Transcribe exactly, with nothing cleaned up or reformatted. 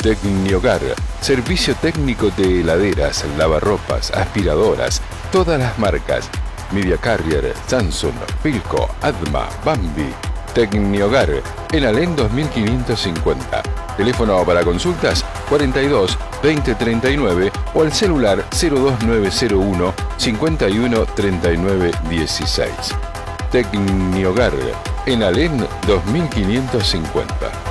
Tecnihogar, servicio técnico de heladeras, lavarropas, aspiradoras, todas las marcas. Media Carrier, Samsung, Philco, Adma, Bambi. Tecnihogar, en Alén dos mil quinientos cincuenta. Teléfono para consultas cuarenta y dos veinte treinta y nueve o al celular cero dos nueve cero uno cincuenta y uno treinta y nueve dieciséis. Tecnihogar, en Alén dos mil quinientos cincuenta.